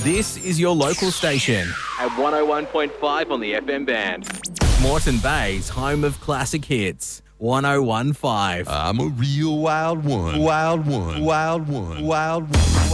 This is your local station. At 101.5 on the FM band. Moreton Bay's home of classic hits. 101.5. I'm a real wild one. Wild one. Wild one. Wild one.